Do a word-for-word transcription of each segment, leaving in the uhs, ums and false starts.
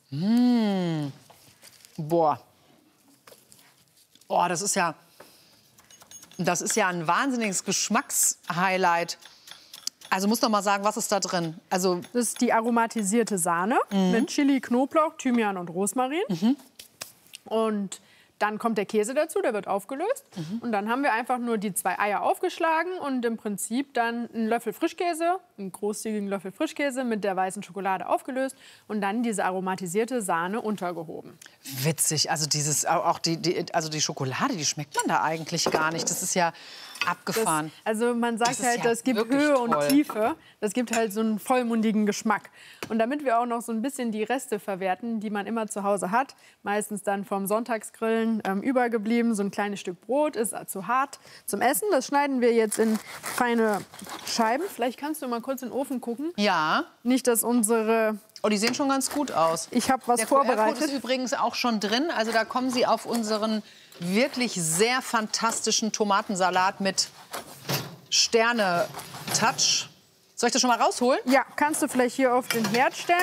Mmh. Boah. Oh, das ist ja, das ist ja ein wahnsinniges Geschmackshighlight. Also muss noch mal sagen, was ist da drin? Also das ist die aromatisierte Sahne mhm. mit Chili, Knoblauch, Thymian und Rosmarin. Mhm. Und dann kommt der Käse dazu, der wird aufgelöst. Mhm. Und dann haben wir einfach nur die zwei Eier aufgeschlagen und im Prinzip dann einen Löffel Frischkäse, einen großzügigen Löffel Frischkäse mit der weißen Schokolade aufgelöst und dann diese aromatisierte Sahne untergehoben. Witzig, also dieses auch die, die also die Schokolade, die schmeckt man da eigentlich gar nicht. Das ist ja abgefahren. Das, also man sagt das halt, ja das gibt toll. Höhe und Tiefe. Das gibt halt so einen vollmundigen Geschmack. Und damit wir auch noch so ein bisschen die Reste verwerten, die man immer zu Hause hat, meistens dann vom Sonntagsgrillen ähm, übergeblieben, so ein kleines Stück Brot ist zu hart zum Essen. Das schneiden wir jetzt in feine Scheiben. Vielleicht kannst du mal kurz in den Ofen gucken. Ja. Nicht, dass unsere... Oh, die sehen schon ganz gut aus. Ich habe was Der vorbereitet. Der ist übrigens auch schon drin. Also da kommen Sie auf unseren wirklich sehr fantastischen Tomatensalat mit Sterne-Touch. Soll ich das schon mal rausholen? Ja, kannst du vielleicht hier auf den Herd stellen.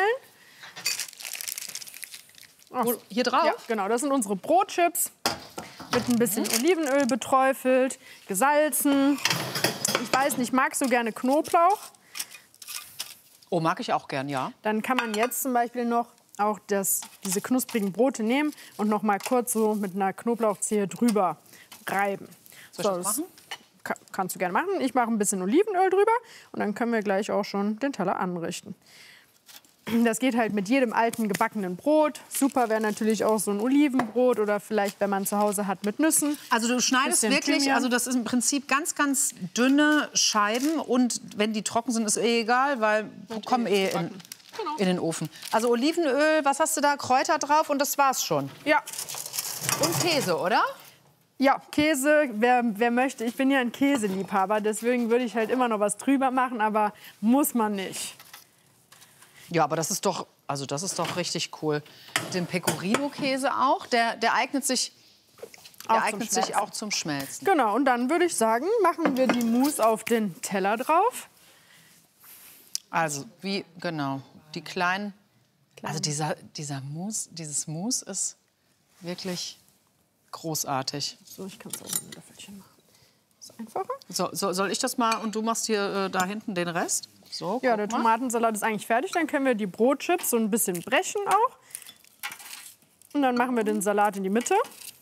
Oh, hier drauf? Ja, genau. Das sind unsere Brotchips. Mit ein bisschen mhm. Olivenöl beträufelt, gesalzen. Ich weiß nicht, magst du gerne Knoblauch? Oh, mag ich auch gern, ja. Dann kann man jetzt zum Beispiel noch auch das, diese knusprigen Brote nehmen und noch mal kurz so mit einer Knoblauchzehe drüber reiben. Soll so, ich das machen? Kann, kannst du gerne machen. Ich mache ein bisschen Olivenöl drüber und dann können wir gleich auch schon den Teller anrichten. Das geht halt mit jedem alten gebackenen Brot. Super wäre natürlich auch so ein Olivenbrot oder vielleicht, wenn man zu Hause hat, mit Nüssen. Also du schneidest wirklich, Thymian. also das ist im Prinzip ganz, ganz dünne Scheiben und wenn die trocken sind, ist eh egal, weil kommen eh in, genau. in den Ofen. Also Olivenöl, was hast du da? Kräuter drauf und das war's schon. Ja. Und Käse, oder? Ja, Käse, wer, wer möchte. Ich bin ja ein Käseliebhaber, deswegen würde ich halt immer noch was drüber machen, aber muss man nicht. Ja, aber das ist doch, also das ist doch richtig cool. Den Pecorino-Käse auch, der, der eignet sich, der auch eignet zum sich auch zum Schmelzen. Genau, und dann würde ich sagen, machen wir die Mousse auf den Teller drauf. Also wie genau die kleinen, Klein. also dieser dieser Mousse, dieses Mousse ist wirklich großartig. So, ich kann es auch mit einem Löffelchen machen. Das ist einfacher. So, so, soll ich das mal und du machst hier äh, da hinten den Rest? So, ja, der Tomatensalat ist eigentlich fertig. Dann können wir die Brotchips so ein bisschen brechen auch. Und dann machen wir den Salat in die Mitte.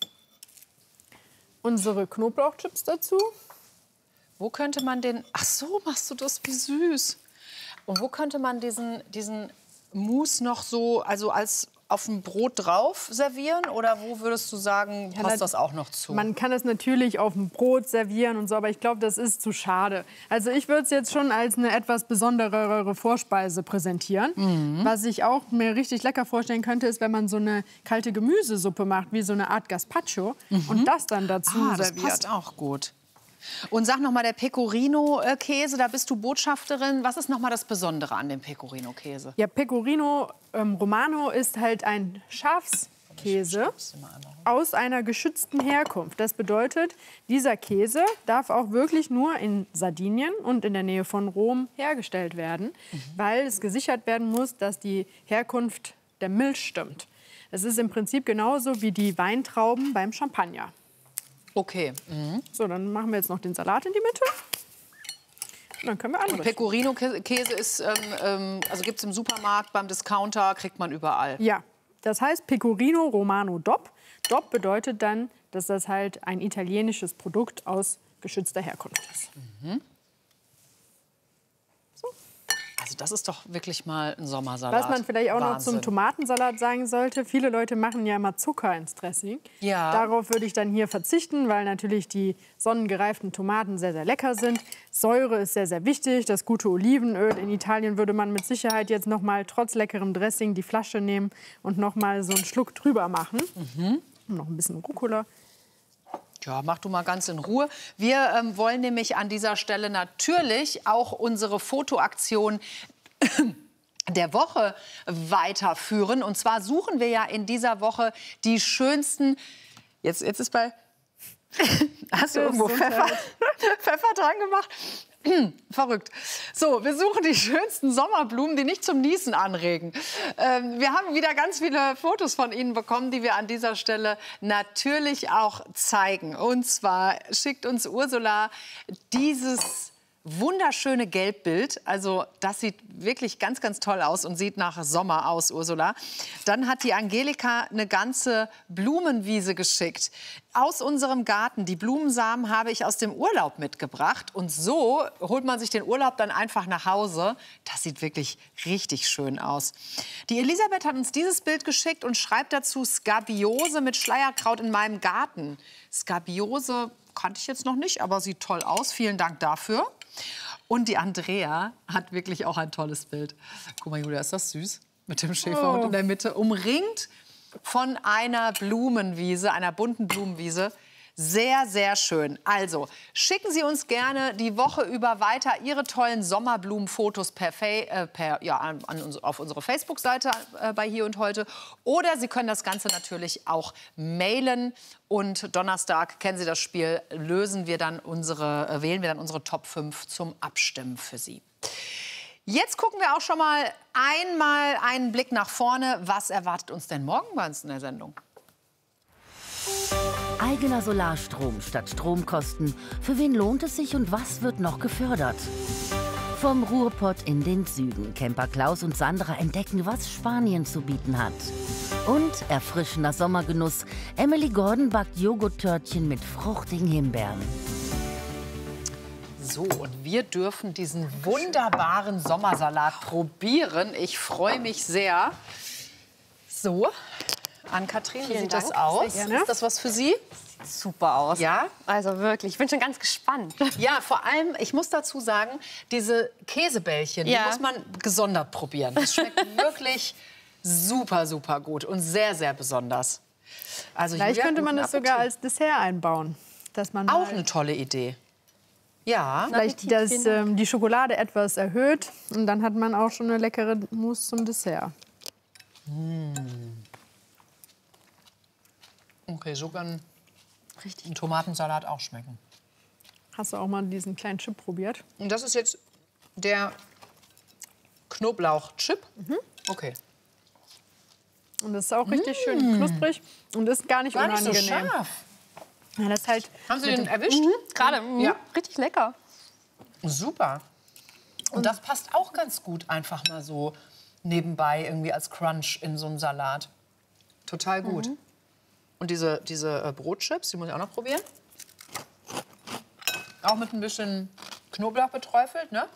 Unsere Knoblauchchips dazu. Wo könnte man den... Ach so, machst du das, wie süß. Und wo könnte man diesen, diesen Mousse noch so, also als auf dem Brot drauf servieren? Oder wo würdest du sagen, passt ja, das auch noch zu? Man kann es natürlich auf dem Brot servieren und so, aber ich glaube, das ist zu schade. Also ich würde es jetzt schon als eine etwas besonderere Vorspeise präsentieren. Mhm. Was ich auch mir richtig lecker vorstellen könnte, ist, wenn man so eine kalte Gemüsesuppe macht, wie so eine Art Gazpacho, mhm. und das dann dazu ah, das serviert. Passt auch gut. Und sag noch mal, der Pecorino-Käse, da bist du Botschafterin. Was ist noch mal das Besondere an dem Pecorino-Käse? Ja, Pecorino ähm, Romano ist halt ein Schafskäse aus einer geschützten Herkunft. Das bedeutet, dieser Käse darf auch wirklich nur in Sardinien und in der Nähe von Rom hergestellt werden, mhm. weil es gesichert werden muss, dass die Herkunft der Milch stimmt. Es ist im Prinzip genauso wie die Weintrauben beim Champagner. Okay. Mhm. So, dann machen wir jetzt noch den Salat in die Mitte. Und dann können wir anrichten. Pecorino-Käse ist, ähm, ähm, also gibt es im Supermarkt, beim Discounter, kriegt man überall. Ja, das heißt Pecorino Romano D O P. D O P bedeutet dann, dass das halt ein italienisches Produkt aus geschützter Herkunft ist. Mhm. Also das ist doch wirklich mal ein Sommersalat. Was man vielleicht auch Wahnsinn. noch zum Tomatensalat sagen sollte, viele Leute machen ja immer Zucker ins Dressing. Ja. Darauf würde ich dann hier verzichten, weil natürlich die sonnengereiften Tomaten sehr, sehr lecker sind. Säure ist sehr, sehr wichtig, das gute Olivenöl. In Italien würde man mit Sicherheit jetzt noch mal trotz leckerem Dressing die Flasche nehmen und noch mal so einen Schluck drüber machen. Mhm. Und noch ein bisschen Rucola. Ja, mach du mal ganz in Ruhe. Wir ähm, wollen nämlich an dieser Stelle natürlich auch unsere Fotoaktion der Woche weiterführen. Und zwar suchen wir ja in dieser Woche die schönsten... Jetzt, jetzt ist bei... Hast du irgendwo Pfeffer, Pfeffer dran gemacht? Verrückt. So, wir suchen die schönsten Sommerblumen, die nicht zum Niesen anregen. Ähm, wir haben wieder ganz viele Fotos von Ihnen bekommen, die wir an dieser Stelle natürlich auch zeigen. Und zwar schickt uns Ursula dieses wunderschöne Gelbbild. Also das sieht wirklich ganz, ganz toll aus und sieht nach Sommer aus, Ursula. Dann hat die Angelika eine ganze Blumenwiese geschickt. Aus unserem Garten. Die Blumensamen habe ich aus dem Urlaub mitgebracht. Und so holt man sich den Urlaub dann einfach nach Hause. Das sieht wirklich richtig schön aus. Die Elisabeth hat uns dieses Bild geschickt und schreibt dazu Skabiose mit Schleierkraut in meinem Garten. Skabiose kannte ich jetzt noch nicht, aber sieht toll aus. Vielen Dank dafür. Und die Andrea hat wirklich auch ein tolles Bild. Guck mal, Julia, ist das süß? Mit dem Schäferhund Oh. in der Mitte, umringt von einer Blumenwiese, einer bunten Blumenwiese. Sehr, sehr schön. Also, schicken Sie uns gerne die Woche über weiter Ihre tollen Sommerblumenfotos per, Fa äh, per ja, an, an uns, auf unsere Facebook-Seite äh, bei Hier und Heute. Oder Sie können das Ganze natürlich auch mailen. Und Donnerstag, kennen Sie das Spiel, lösen wir dann unsere, äh, wählen wir dann unsere Top fünf zum Abstimmen für Sie. Jetzt gucken wir auch schon mal einmal einen Blick nach vorne. Was erwartet uns denn morgen bei uns in der Sendung? Eigener Solarstrom statt Stromkosten. Für wen lohnt es sich und was wird noch gefördert? Vom Ruhrpott in den Süden. Camper Klaus und Sandra entdecken, was Spanien zu bieten hat. Und erfrischender Sommergenuss. Emily Gordon backt Joghurttörtchen mit fruchtigen Himbeeren. So, und wir dürfen diesen wunderbaren Sommersalat probieren. Ich freue mich sehr. So, Ann-Kathrin, wie sieht das aus? Sehr gerne. Ist das was für Sie? Super aus. Ja? Also wirklich, ich bin schon ganz gespannt. Ja, vor allem, ich muss dazu sagen, diese Käsebällchen, Ja. die muss man gesondert probieren. Das schmeckt wirklich super, super gut und sehr, sehr besonders. Also, Vielleicht Julia, könnte man guten das sogar Appetit. als Dessert einbauen. Dass man Auch mal eine tolle Idee. Ja. vielleicht Appetit, das, vielen Dank. ähm, die Schokolade etwas erhöht. Und dann hat man auch schon eine leckere Mousse zum Dessert. Okay, so kann ein Tomatensalat auch schmecken. Hast du auch mal diesen kleinen Chip probiert? Und das ist jetzt der Knoblauchchip. Okay. Und das ist auch richtig schön knusprig und ist gar nicht Gar nicht so unangenehm. scharf. Ja, das ist halt Haben Sie den erwischt? Gerade, mm, Ja. richtig lecker. Super. Und das passt auch ganz gut einfach mal so nebenbei irgendwie als Crunch in so einen Salat. Total gut. Und diese, diese äh, Brotchips, die muss ich auch noch probieren. Auch mit ein bisschen Knoblauch beträufelt, ne?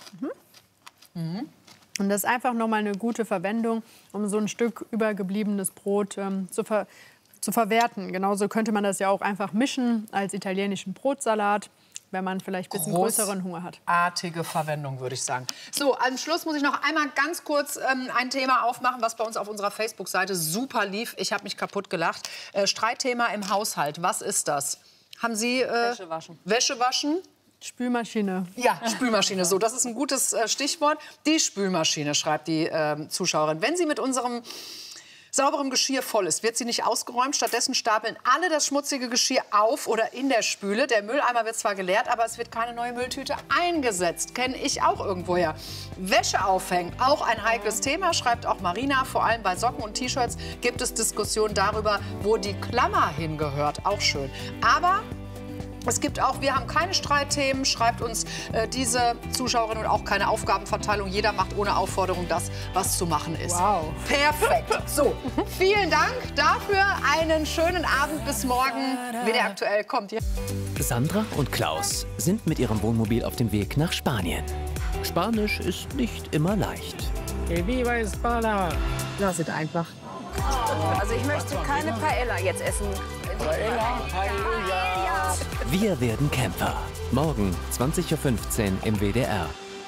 Und das ist einfach noch mal eine gute Verwendung, um so ein Stück übergebliebenes Brot ähm, zu, ver zu verwerten. Genauso könnte man das ja auch einfach mischen als italienischen Brotsalat, wenn man vielleicht ein bisschen Groß- größeren Hunger hat. Artige Verwendung, würde ich sagen. So, am Schluss muss ich noch einmal ganz kurz ähm, ein Thema aufmachen, was bei uns auf unserer Facebook-Seite super lief. Ich habe mich kaputt gelacht. Äh, Streitthema im Haushalt. Was ist das? Haben Sie äh, Wäsche waschen. Wäsche waschen? Spülmaschine. Ja, Spülmaschine. So, das ist ein gutes äh, Stichwort. Die Spülmaschine, schreibt die ähm, Zuschauerin. Wenn sie mit unserem sauberem Geschirr voll ist, wird sie nicht ausgeräumt. Stattdessen stapeln alle das schmutzige Geschirr auf oder in der Spüle. Der Mülleimer wird zwar geleert, aber es wird keine neue Mülltüte eingesetzt. Kenne ich auch irgendwoher. Wäsche aufhängen, auch ein heikles Thema, schreibt auch Marina. Vor allem bei Socken und T-Shirts gibt es Diskussionen darüber, wo die Klammer hingehört. Auch schön. Aber es gibt auch, wir haben keine Streitthemen, schreibt uns äh, diese Zuschauerin, und auch keine Aufgabenverteilung. Jeder macht ohne Aufforderung das, was zu machen ist. Wow. Perfekt. So, vielen Dank dafür. Einen schönen Abend. Bis morgen. W D R aktuell kommt hier. Sandra und Klaus sind mit ihrem Wohnmobil auf dem Weg nach Spanien. Spanisch ist nicht immer leicht. Viva España! Lass es einfach. Also ich möchte keine Paella jetzt essen. Wir werden Camper. Morgen zwanzig Uhr fünfzehn im W D R.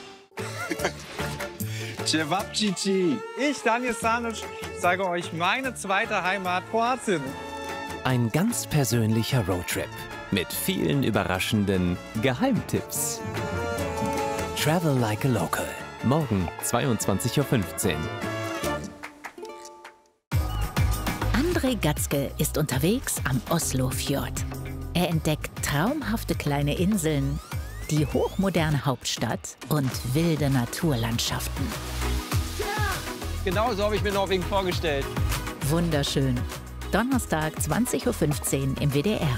Cevapcici! Ich, Daniel Stanic, sage euch meine zweite Heimat Kroatien. Ein ganz persönlicher Roadtrip mit vielen überraschenden Geheimtipps. Travel like a local. Morgen zweiundzwanzig Uhr fünfzehn. André Gatzke ist unterwegs am Oslofjord. Er entdeckt traumhafte kleine Inseln, die hochmoderne Hauptstadt und wilde Naturlandschaften. Genau so habe ich mir Norwegen vorgestellt. Wunderschön. Donnerstag, zwanzig Uhr fünfzehn im W D R.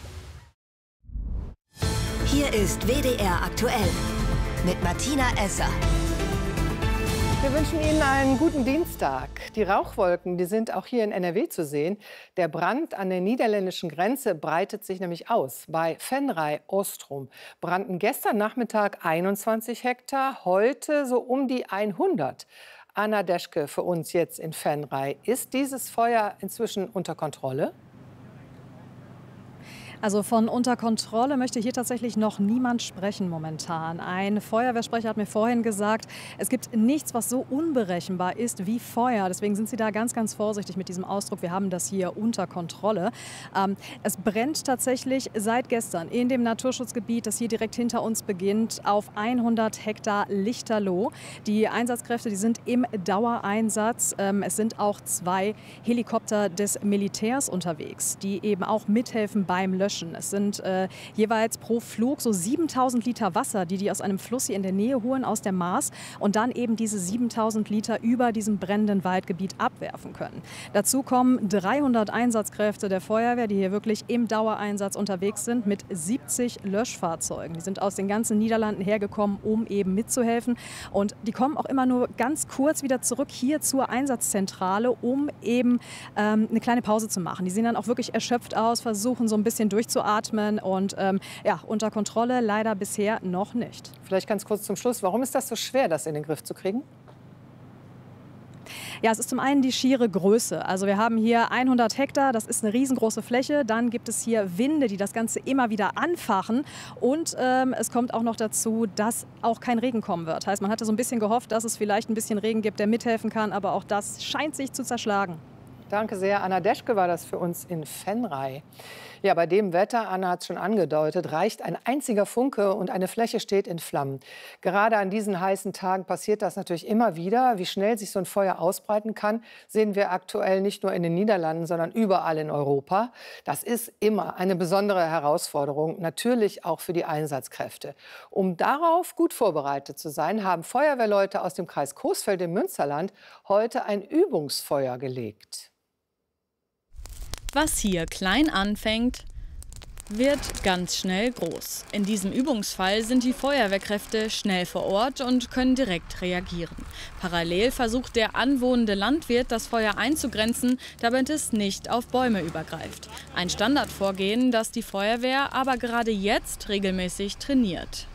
Hier ist W D R aktuell mit Martina Esser. Wir wünschen Ihnen einen guten Dienstag. Die Rauchwolken, die sind auch hier in N R W zu sehen. Der Brand an der niederländischen Grenze breitet sich nämlich aus. Bei Venray Ostrom brannten gestern Nachmittag einundzwanzig Hektar, heute so um die hundert. Anna Deschke für uns jetzt in Venray. Ist dieses Feuer inzwischen unter Kontrolle? Also von unter Kontrolle möchte hier tatsächlich noch niemand sprechen momentan. Ein Feuerwehrsprecher hat mir vorhin gesagt, es gibt nichts, was so unberechenbar ist wie Feuer. Deswegen sind sie da ganz, ganz vorsichtig mit diesem Ausdruck. Wir haben das hier unter Kontrolle. Ähm, es brennt tatsächlich seit gestern in dem Naturschutzgebiet, das hier direkt hinter uns beginnt, auf hundert Hektar Lichterloh. Die Einsatzkräfte, die sind im Dauereinsatz. Ähm, es sind auch zwei Helikopter des Militärs unterwegs, die eben auch mithelfen beim Löschen. Es sind äh, jeweils pro Flug so siebentausend Liter Wasser, die die aus einem Fluss hier in der Nähe holen, aus der Maas, und dann eben diese siebentausend Liter über diesem brennenden Waldgebiet abwerfen können. Dazu kommen dreihundert Einsatzkräfte der Feuerwehr, die hier wirklich im Dauereinsatz unterwegs sind, mit siebzig Löschfahrzeugen. Die sind aus den ganzen Niederlanden hergekommen, um eben mitzuhelfen. Und die kommen auch immer nur ganz kurz wieder zurück hier zur Einsatzzentrale, um eben ähm, eine kleine Pause zu machen. Die sehen dann auch wirklich erschöpft aus, versuchen so ein bisschen durchzuatmen und ähm, ja, unter Kontrolle leider bisher noch nicht. Vielleicht ganz kurz zum Schluss, warum ist das so schwer, das in den Griff zu kriegen? Ja, es ist zum einen die schiere Größe. Also wir haben hier hundert Hektar, das ist eine riesengroße Fläche. Dann gibt es hier Winde, die das Ganze immer wieder anfachen. Und ähm, es kommt auch noch dazu, dass auch kein Regen kommen wird. Heißt, man hatte so ein bisschen gehofft, dass es vielleicht ein bisschen Regen gibt, der mithelfen kann. Aber auch das scheint sich zu zerschlagen. Danke sehr. Anna Deschke war das für uns in Venray. Ja, bei dem Wetter, Anna hat es schon angedeutet, reicht ein einziger Funke und eine Fläche steht in Flammen. Gerade an diesen heißen Tagen passiert das natürlich immer wieder. Wie schnell sich so ein Feuer ausbreiten kann, sehen wir aktuell nicht nur in den Niederlanden, sondern überall in Europa. Das ist immer eine besondere Herausforderung, natürlich auch für die Einsatzkräfte. Um darauf gut vorbereitet zu sein, haben Feuerwehrleute aus dem Kreis Coesfeld im Münsterland heute ein Übungsfeuer gelegt. Was hier klein anfängt, wird ganz schnell groß. In diesem Übungsfall sind die Feuerwehrkräfte schnell vor Ort und können direkt reagieren. Parallel versucht der anwohnende Landwirt, das Feuer einzugrenzen, damit es nicht auf Bäume übergreift. Ein Standardvorgehen, das die Feuerwehr aber gerade jetzt regelmäßig trainiert.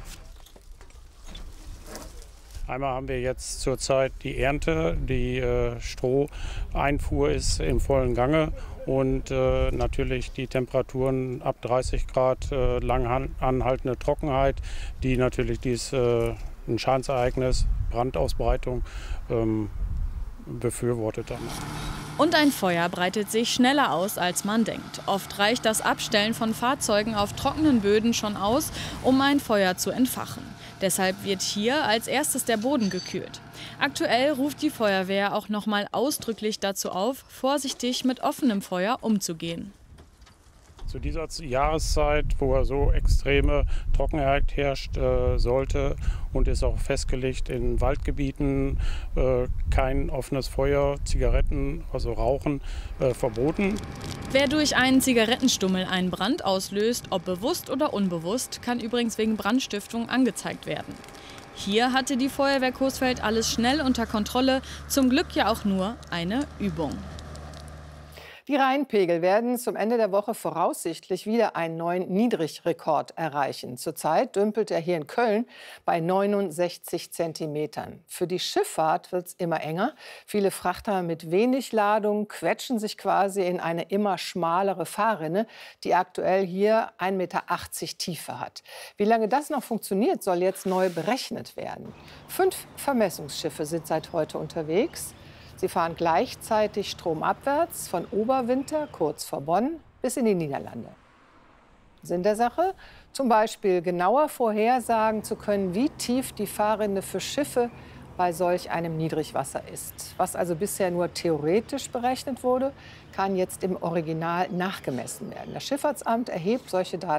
Einmal haben wir jetzt zurzeit die Ernte, die äh, Stroheinfuhr ist im vollen Gange und äh, natürlich die Temperaturen ab dreißig Grad, äh, lang anhaltende Trockenheit, die natürlich dies äh, ein Schadensereignis, Brandausbreitung ähm, befürwortet haben. Und ein Feuer breitet sich schneller aus, als man denkt. Oft reicht das Abstellen von Fahrzeugen auf trockenen Böden schon aus, um ein Feuer zu entfachen. Deshalb wird hier als erstes der Boden gekühlt. Aktuell ruft die Feuerwehr auch noch mal ausdrücklich dazu auf, vorsichtig mit offenem Feuer umzugehen. Zu dieser Jahreszeit, wo so extreme Trockenheit herrscht, äh, sollte und ist auch festgelegt in Waldgebieten äh, kein offenes Feuer, Zigaretten, also Rauchen, äh, verboten. Wer durch einen Zigarettenstummel einen Brand auslöst, ob bewusst oder unbewusst, kann übrigens wegen Brandstiftung angezeigt werden. Hier hatte die Feuerwehr Coesfeld alles schnell unter Kontrolle, zum Glück ja auch nur eine Übung. Die Rheinpegel werden zum Ende der Woche voraussichtlich wieder einen neuen Niedrigrekord erreichen. Zurzeit dümpelt er hier in Köln bei neunundsechzig Zentimetern. Für die Schifffahrt wird es immer enger. Viele Frachter mit wenig Ladung quetschen sich quasi in eine immer schmalere Fahrrinne, die aktuell hier ein Meter achtzig Tiefe hat. Wie lange das noch funktioniert, soll jetzt neu berechnet werden. Fünf Vermessungsschiffe sind seit heute unterwegs. Sie fahren gleichzeitig stromabwärts von Oberwinter, kurz vor Bonn, bis in die Niederlande. Sinn der Sache? Zum Beispiel genauer vorhersagen zu können, wie tief die Fahrrinne für Schiffe bei solch einem Niedrigwasser ist. Was also bisher nur theoretisch berechnet wurde, kann jetzt im Original nachgemessen werden. Das Schifffahrtsamt erhebt solche Daten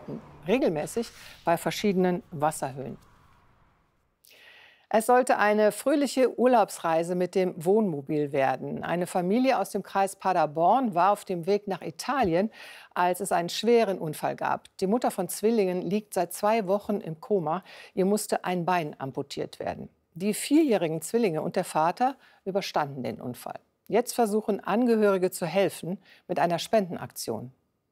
regelmäßig bei verschiedenen Wasserhöhen. Es sollte eine fröhliche Urlaubsreise mit dem Wohnmobil werden. Eine Familie aus dem Kreis Paderborn war auf dem Weg nach Italien, als es einen schweren Unfall gab. Die Mutter von Zwillingen liegt seit zwei Wochen im Koma. Ihr musste ein Bein amputiert werden. Die vierjährigen Zwillinge und der Vater überstanden den Unfall. Jetzt versuchen Angehörige zu helfen mit einer Spendenaktion.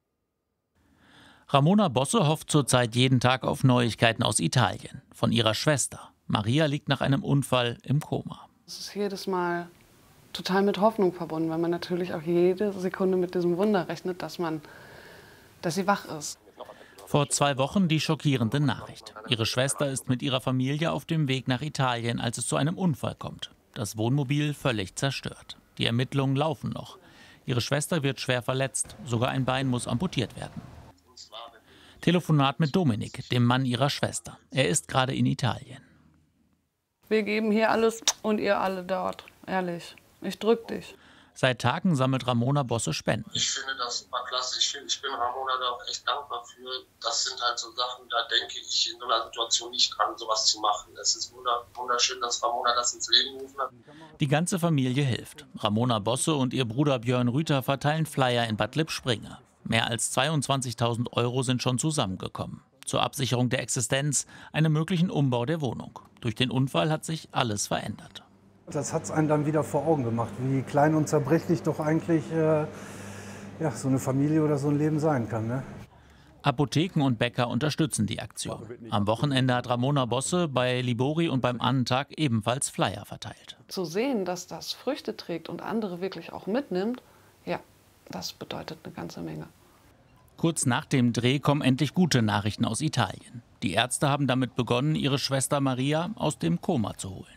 Ramona Bosse hofft zurzeit jeden Tag auf Neuigkeiten aus Italien. Von ihrer Schwester. Maria liegt nach einem Unfall im Koma. Es ist jedes Mal total mit Hoffnung verbunden, weil man natürlich auch jede Sekunde mit diesem Wunder rechnet, dass, man, dass sie wach ist. Vor zwei Wochen die schockierende Nachricht. Ihre Schwester ist mit ihrer Familie auf dem Weg nach Italien, als es zu einem Unfall kommt. Das Wohnmobil völlig zerstört. Die Ermittlungen laufen noch. Ihre Schwester wird schwer verletzt. Sogar ein Bein muss amputiert werden. Telefonat mit Dominik, dem Mann ihrer Schwester. Er ist gerade in Italien. Wir geben hier alles und ihr alle dort. Ehrlich, ich drück dich. Seit Tagen sammelt Ramona Bosse Spenden. Ich finde das super klasse. Ich, find, ich bin Ramona da auch echt dankbar für. Das sind halt so Sachen, da denke ich in so einer Situation nicht dran, sowas zu machen. Es ist wunderschön, dass Ramona das ins Leben gerufen hat. Die ganze Familie hilft. Ramona Bosse und ihr Bruder Björn Rüther verteilen Flyer in Bad Lippspringe. Mehr als zweiundzwanzigtausend Euro sind schon zusammengekommen. Zur Absicherung der Existenz, einem möglichen Umbau der Wohnung. Durch den Unfall hat sich alles verändert. Das hat es einem dann wieder vor Augen gemacht, wie klein und zerbrechlich doch eigentlich äh, ja, so eine Familie oder so ein Leben sein kann. Ne? Apotheken und Bäcker unterstützen die Aktion. Am Wochenende hat Ramona Bosse bei Libori und beim Annentag ebenfalls Flyer verteilt. Zu sehen, dass das Früchte trägt und andere wirklich auch mitnimmt, ja, das bedeutet eine ganze Menge. Kurz nach dem Dreh kommen endlich gute Nachrichten aus Italien. Die Ärzte haben damit begonnen, ihre Schwester Maria aus dem Koma zu holen.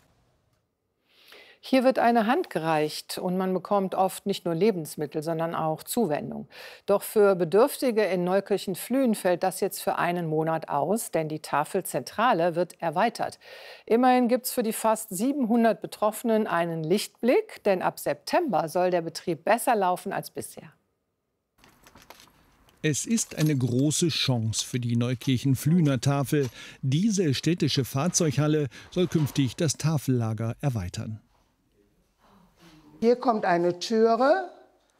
Hier wird eine Hand gereicht und man bekommt oft nicht nur Lebensmittel, sondern auch Zuwendung. Doch für Bedürftige in Neukirchen-Flühen fällt das jetzt für einen Monat aus, denn die Tafelzentrale wird erweitert. Immerhin gibt es für die fast siebenhundert Betroffenen einen Lichtblick, denn ab September soll der Betrieb besser laufen als bisher. Es ist eine große Chance für die Neukirchen-Flühner Tafel. Diese städtische Fahrzeughalle soll künftig das Tafellager erweitern. Hier kommt eine Türe.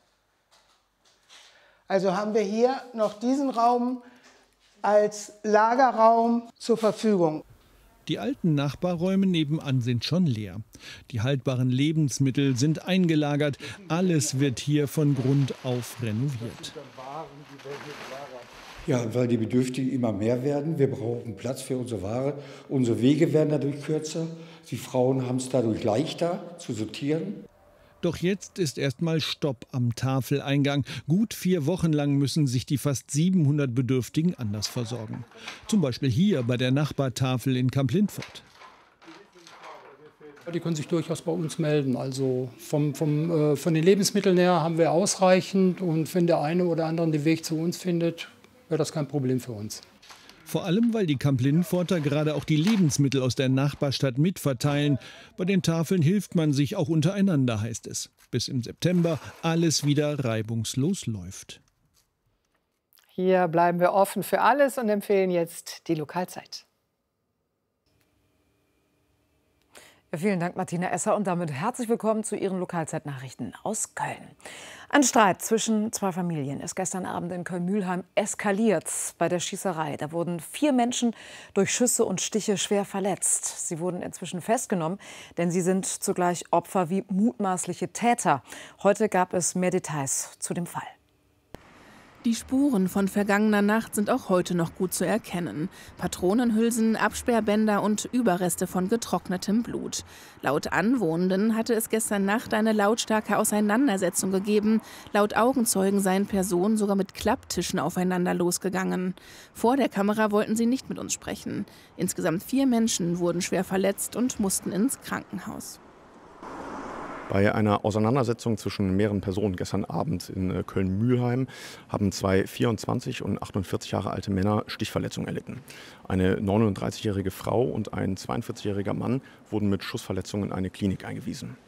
Also haben wir hier noch diesen Raum als Lagerraum zur Verfügung. Die alten Nachbarräume nebenan sind schon leer. Die haltbaren Lebensmittel sind eingelagert. Alles wird hier von Grund auf renoviert. Ja, weil die Bedürftigen immer mehr werden. Wir brauchen Platz für unsere Ware. Unsere Wege werden dadurch kürzer. Die Frauen haben es dadurch leichter zu sortieren. Doch jetzt ist erstmal Stopp am Tafeleingang. Gut vier Wochen lang müssen sich die fast siebenhundert Bedürftigen anders versorgen. Zum Beispiel hier bei der Nachbartafel in Kamp-Lindfort. Die können sich durchaus bei uns melden. Also vom, vom, äh, von den Lebensmitteln her haben wir ausreichend. Und wenn der eine oder andere den Weg zu uns findet, wäre das kein Problem für uns. Vor allem, weil die Kamp-Lindforter gerade auch die Lebensmittel aus der Nachbarstadt mitverteilen. Bei den Tafeln hilft man sich auch untereinander, heißt es. Bis im September alles wieder reibungslos läuft. Hier bleiben wir offen für alles und empfehlen jetzt die Lokalzeit. Ja, vielen Dank, Martina Esser. Und damit herzlich willkommen zu Ihren Lokalzeitnachrichten aus Köln. Ein Streit zwischen zwei Familien ist gestern Abend in Köln-Mülheim eskaliert bei der Schießerei. Da wurden vier Menschen durch Schüsse und Stiche schwer verletzt. Sie wurden inzwischen festgenommen, denn sie sind zugleich Opfer wie mutmaßliche Täter. Heute gab es mehr Details zu dem Fall. Die Spuren von vergangener Nacht sind auch heute noch gut zu erkennen. Patronenhülsen, Absperrbänder und Überreste von getrocknetem Blut. Laut Anwohnenden hatte es gestern Nacht eine lautstarke Auseinandersetzung gegeben. Laut Augenzeugen seien Personen sogar mit Klapptischen aufeinander losgegangen. Vor der Kamera wollten sie nicht mit uns sprechen. Insgesamt vier Menschen wurden schwer verletzt und mussten ins Krankenhaus. Bei einer Auseinandersetzung zwischen mehreren Personen gestern Abend in Köln-Mülheim haben zwei vierundzwanzig und achtundvierzig Jahre alte Männer Stichverletzungen erlitten. Eine neununddreißigjährige Frau und ein zweiundvierzigjähriger Mann wurden mit Schussverletzungen in eine Klinik eingewiesen.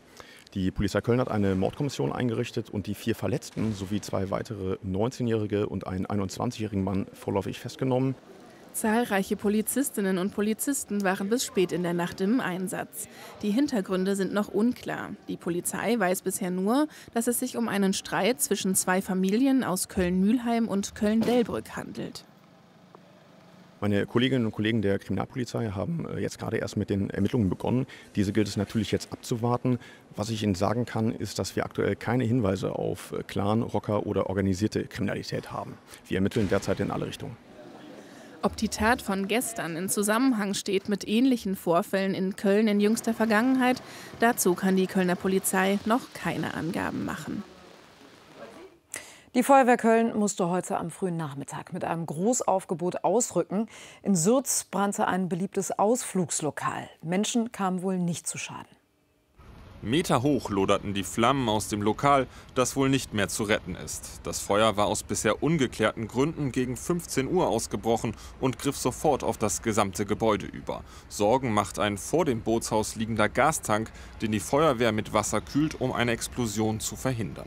Die Polizei Köln hat eine Mordkommission eingerichtet und die vier Verletzten sowie zwei weitere neunzehnjährige und einen einundzwanzigjährigen Mann vorläufig festgenommen. Zahlreiche Polizistinnen und Polizisten waren bis spät in der Nacht im Einsatz. Die Hintergründe sind noch unklar. Die Polizei weiß bisher nur, dass es sich um einen Streit zwischen zwei Familien aus Köln-Mülheim und Köln-Delbrück handelt. Meine Kolleginnen und Kollegen der Kriminalpolizei haben jetzt gerade erst mit den Ermittlungen begonnen. Diese gilt es natürlich jetzt abzuwarten. Was ich Ihnen sagen kann, ist, dass wir aktuell keine Hinweise auf Clan, Rocker oder organisierte Kriminalität haben. Wir ermitteln derzeit in alle Richtungen. Ob die Tat von gestern in Zusammenhang steht mit ähnlichen Vorfällen in Köln in jüngster Vergangenheit, dazu kann die Kölner Polizei noch keine Angaben machen. Die Feuerwehr Köln musste heute am frühen Nachmittag mit einem Großaufgebot ausrücken. In Sürz brannte ein beliebtes Ausflugslokal. Menschen kamen wohl nicht zu Schaden. Meterhoch loderten die Flammen aus dem Lokal, das wohl nicht mehr zu retten ist. Das Feuer war aus bisher ungeklärten Gründen gegen fünfzehn Uhr ausgebrochen und griff sofort auf das gesamte Gebäude über. Sorgen macht ein vor dem Bootshaus liegender Gastank, den die Feuerwehr mit Wasser kühlt, um eine Explosion zu verhindern.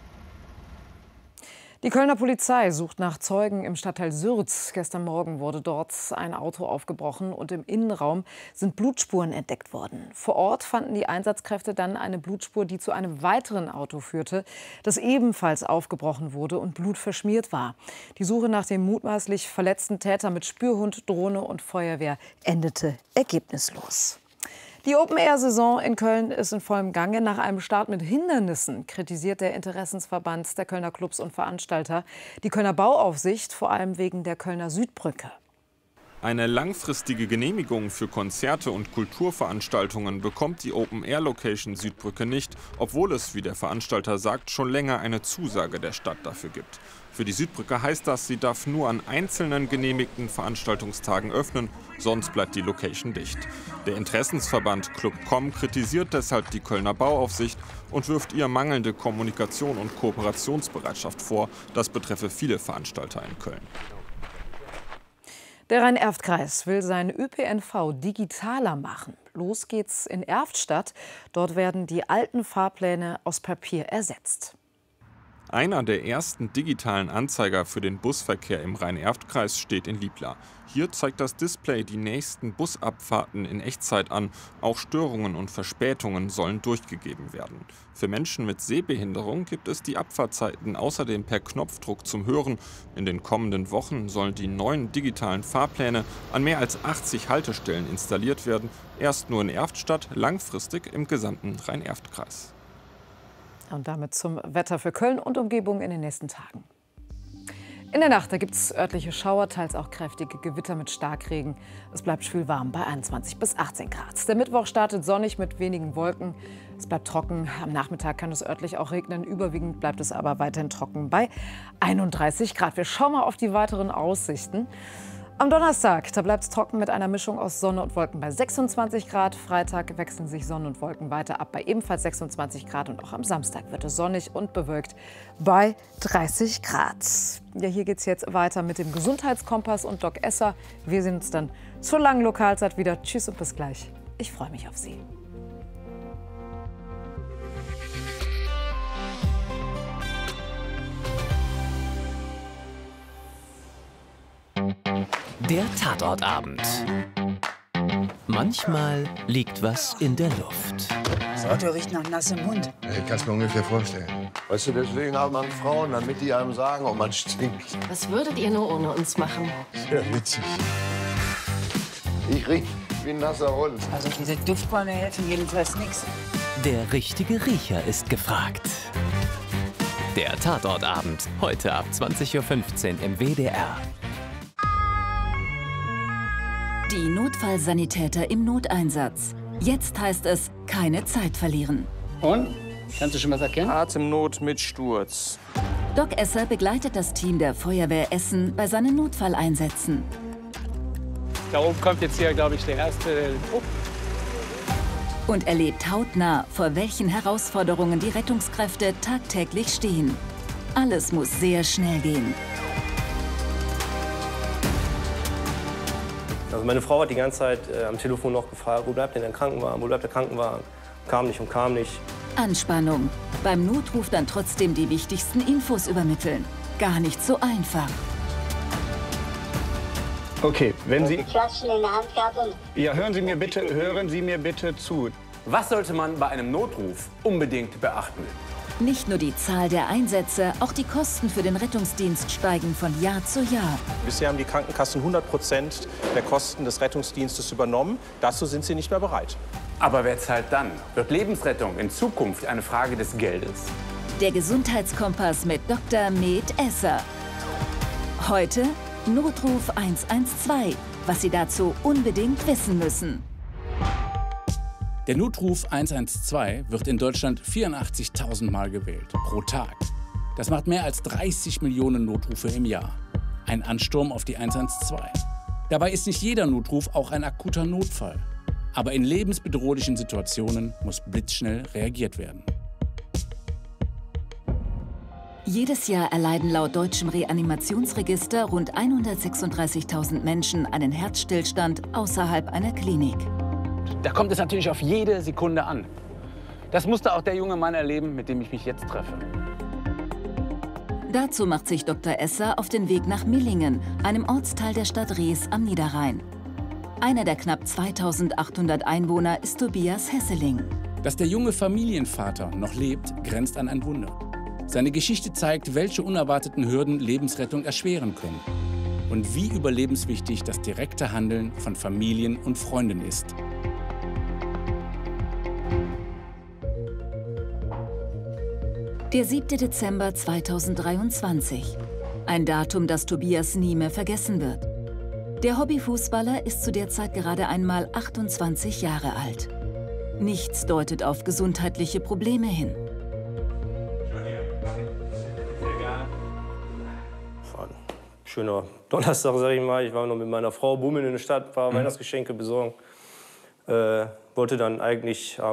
Die Kölner Polizei sucht nach Zeugen im Stadtteil Sürz. Gestern Morgen wurde dort ein Auto aufgebrochen und im Innenraum sind Blutspuren entdeckt worden. Vor Ort fanden die Einsatzkräfte dann eine Blutspur, die zu einem weiteren Auto führte, das ebenfalls aufgebrochen wurde und blutverschmiert war. Die Suche nach dem mutmaßlich verletzten Täter mit Spürhund, Drohne und Feuerwehr endete ergebnislos. Die Open-Air-Saison in Köln ist in vollem Gange. Nach einem Start mit Hindernissen kritisiert der Interessensverband der Kölner Clubs und Veranstalter die Kölner Bauaufsicht, vor allem wegen der Kölner Südbrücke. Eine langfristige Genehmigung für Konzerte und Kulturveranstaltungen bekommt die Open-Air-Location Südbrücke nicht, obwohl es, wie der Veranstalter sagt, schon länger eine Zusage der Stadt dafür gibt. Für die Südbrücke heißt das, sie darf nur an einzelnen genehmigten Veranstaltungstagen öffnen, sonst bleibt die Location dicht. Der Interessensverband Club Punkt com kritisiert deshalb die Kölner Bauaufsicht und wirft ihr mangelnde Kommunikation und Kooperationsbereitschaft vor. Das betreffe viele Veranstalter in Köln. Der Rhein-Erft-Kreis will seinen Ö P N V digitaler machen. Los geht's in Erftstadt. Dort werden die alten Fahrpläne aus Papier ersetzt. Einer der ersten digitalen Anzeiger für den Busverkehr im Rhein-Erft-Kreis steht in Liebla. Hier zeigt das Display die nächsten Busabfahrten in Echtzeit an. Auch Störungen und Verspätungen sollen durchgegeben werden. Für Menschen mit Sehbehinderung gibt es die Abfahrtzeiten außerdem per Knopfdruck zum Hören. In den kommenden Wochen sollen die neuen digitalen Fahrpläne an mehr als achtzig Haltestellen installiert werden. Erst nur in Erftstadt, langfristig im gesamten Rhein-Erft-Kreis. Und damit zum Wetter für Köln und Umgebung in den nächsten Tagen. In der Nacht gibt es örtliche Schauer, teils auch kräftige Gewitter mit Starkregen. Es bleibt schwül warm bei einundzwanzig bis achtzehn Grad. Der Mittwoch startet sonnig mit wenigen Wolken. Es bleibt trocken. Am Nachmittag kann es örtlich auch regnen. Überwiegend bleibt es aber weiterhin trocken bei einunddreißig Grad. Wir schauen mal auf die weiteren Aussichten. Am Donnerstag, da bleibt es trocken mit einer Mischung aus Sonne und Wolken bei sechsundzwanzig Grad. Freitag wechseln sich Sonne und Wolken weiter ab bei ebenfalls sechsundzwanzig Grad. Und auch am Samstag wird es sonnig und bewölkt bei dreißig Grad. Ja, hier geht es jetzt weiter mit dem Gesundheitskompass und Doc Esser. Wir sehen uns dann zur langen Lokalzeit wieder. Tschüss und bis gleich. Ich freue mich auf Sie. Der Tatortabend. Manchmal liegt was in der Luft. Das Auto riecht nach nassem Mund. Ich kann es mir ungefähr vorstellen. Weißt du, deswegen haben man Frauen, damit die einem sagen, ob man stinkt. Was würdet ihr nur ohne uns machen? Sehr witzig. Ich riech wie ein nasser Hund. Also diese Duftbäume helfen jedenfalls nichts. Der richtige Riecher ist gefragt. Der Tatortabend, heute ab zwanzig Uhr fünfzehn im W D R. Die Notfallsanitäter im Noteinsatz. Jetzt heißt es, keine Zeit verlieren. Und? Kannst du schon was erkennen? Atemnot mit Sturz. Doc Esser begleitet das Team der Feuerwehr Essen bei seinen Notfalleinsätzen. Da oben kommt jetzt hier, glaube ich, der erste Druck. Und erlebt hautnah, vor welchen Herausforderungen die Rettungskräfte tagtäglich stehen. Alles muss sehr schnell gehen. Also meine Frau hat die ganze Zeit äh, am Telefon noch gefragt, wo bleibt denn der Krankenwagen, wo bleibt der Krankenwagen? Kam nicht und kam nicht. Anspannung. Beim Notruf dann trotzdem die wichtigsten Infos übermitteln. Gar nicht so einfach. Okay, wenn Sie... Flaschen in der Hand gehabt und... Ja, hören Sie mir bitte, hören Sie mir bitte zu. Was sollte man bei einem Notruf unbedingt beachten? Nicht nur die Zahl der Einsätze, auch die Kosten für den Rettungsdienst steigen von Jahr zu Jahr. Bisher haben die Krankenkassen hundert Prozent der Kosten des Rettungsdienstes übernommen. Dazu sind sie nicht mehr bereit. Aber wer zahlt dann? Wird Lebensrettung in Zukunft eine Frage des Geldes? Der Gesundheitskompass mit Doktor Med Esser. Heute Notruf eins eins zwei, was Sie dazu unbedingt wissen müssen. Der Notruf eins eins zwei wird in Deutschland vierundachtzigtausend Mal gewählt, pro Tag. Das macht mehr als dreißig Millionen Notrufe im Jahr. Ein Ansturm auf die eins eins zwei. Dabei ist nicht jeder Notruf auch ein akuter Notfall. Aber in lebensbedrohlichen Situationen muss blitzschnell reagiert werden. Jedes Jahr erleiden laut deutschem Reanimationsregister rund hundertsechsunddreißigtausend Menschen einen Herzstillstand außerhalb einer Klinik. Da kommt es natürlich auf jede Sekunde an. Das musste auch der junge Mann erleben, mit dem ich mich jetzt treffe. Dazu macht sich Doktor Esser auf den Weg nach Millingen, einem Ortsteil der Stadt Rees am Niederrhein. Einer der knapp zweitausendachthundert Einwohner ist Tobias Hesseling. Dass der junge Familienvater noch lebt, grenzt an ein Wunder. Seine Geschichte zeigt, welche unerwarteten Hürden Lebensrettung erschweren können. Und wie überlebenswichtig das direkte Handeln von Familien und Freunden ist. Der siebte Dezember zweitausenddreiundzwanzig. Ein Datum, das Tobias nie mehr vergessen wird. Der Hobbyfußballer ist zu der Zeit gerade einmal achtundzwanzig Jahre alt. Nichts deutet auf gesundheitliche Probleme hin. War ein schöner Donnerstag, sag ich mal. Ich war noch mit meiner Frau bummeln in der Stadt, ein paar Weihnachtsgeschenke besorgen. Äh, wollte dann eigentlich